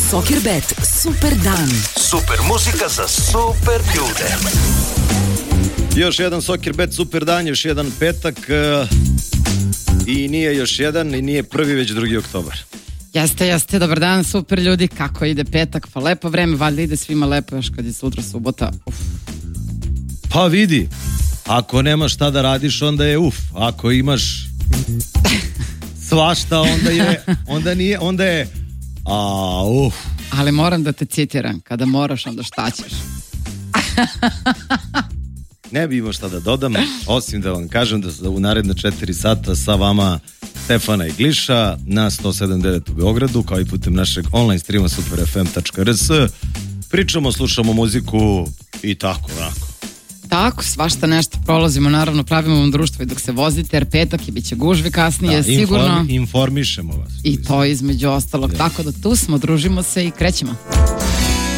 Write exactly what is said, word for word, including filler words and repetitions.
Sokir-Bet, super dan. Super muzika za super ljude. Još jedan Sokir-Bet super dan, još jedan petak uh, i nije još jedan i nije prvi, već drugi oktobar. Jeste, jeste, dobar dan, super ljudi, kako ide petak, pa lepo vreme, valjda ide svima lepo još kad je sutra subota. Uf. Pa vidi, ako nemaš šta da radiš, onda je uf, ako imaš svašta, onda je, onda nije, onda je a uf. Ali moram da te citiram, kada moraš, onda šta ćeš? Ne bi imao šta da dodam, osim da vam kažem da u naredne četiri sata sa vama Stefana i Gliša na sto sedam devet u Beogradu, kao i putem našeg online streama super f m tačka r s. Pričamo, slušamo muziku i tako, onako. Tako, svašta nešto prolazimo, naravno pravimo vam društvo i dok se vozite, jer petak je, bit će gužvi kasnije, da, sigurno. Informi, informišemo vas. I to između ostalog, tako da tu smo, družimo se i krećemo.